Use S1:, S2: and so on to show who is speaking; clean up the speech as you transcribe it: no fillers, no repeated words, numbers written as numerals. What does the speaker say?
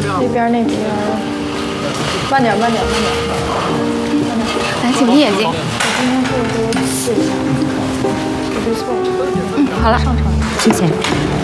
S1: 那边那边，慢点，慢点，慢点。
S2: 来，请闭眼睛。
S1: 我今天这个都试一下，我对错了。
S2: 好了，
S3: 谢谢。